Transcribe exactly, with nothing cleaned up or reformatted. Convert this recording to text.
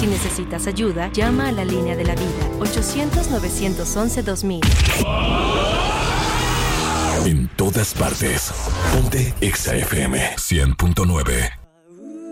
Si necesitas ayuda, llama a la línea de la vida, ochocientos, novecientos once, dos mil. En todas partes. Ponte Exa F M cien punto nueve.